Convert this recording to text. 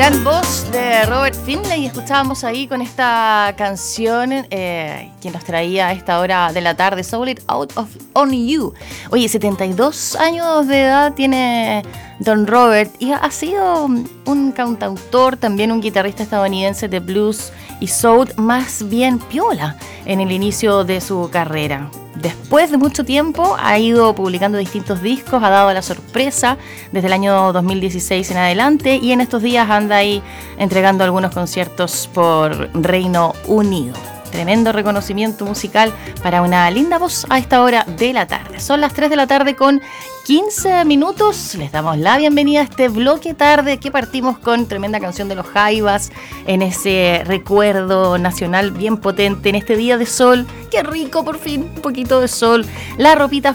gran voz de Robert Finlay. Escuchábamos ahí con esta canción que nos traía a esta hora de la tarde, Soul It Out of On You. Oye, 72 años de edad tiene Don Robert y ha sido un cantautor, también un guitarrista estadounidense de blues y soul más bien piola en el inicio de su carrera. Después de mucho tiempo ha ido publicando distintos discos, ha dado la sorpresa desde el año 2016 en adelante y en estos días anda ahí entregando algunos conciertos por Reino Unido. Tremendo reconocimiento musical para una linda voz a esta hora de la tarde. Son las 3 de la tarde con 15 minutos. Les damos la bienvenida a este bloque tarde que partimos con tremenda canción de los Jaivas en ese recuerdo nacional bien potente en este día de sol. ¡Qué rico! Por fin, un poquito de sol. La ropita